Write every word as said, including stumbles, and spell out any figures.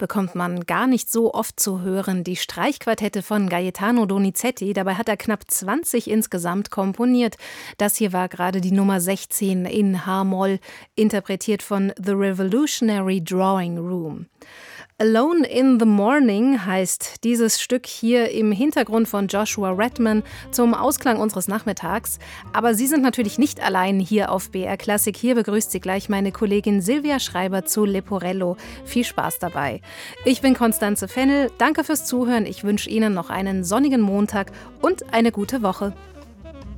bekommt man gar nicht so oft zu hören. Die Streichquartette von Gaetano Donizetti, dabei hat er knapp zwanzig insgesamt komponiert. Das hier war gerade die Nummer sechzehn in H-Moll, interpretiert von The Revolutionary Drawing Room. Alone in the Morning heißt dieses Stück hier im Hintergrund von Joshua Redman zum Ausklang unseres Nachmittags. Aber Sie sind natürlich nicht allein hier auf B R Klassik. Hier begrüßt Sie gleich meine Kollegin Silvia Schreiber zu Leporello. Viel Spaß dabei. Ich bin Constanze Fennel. Danke fürs Zuhören. Ich wünsche Ihnen noch einen sonnigen Montag und eine gute Woche.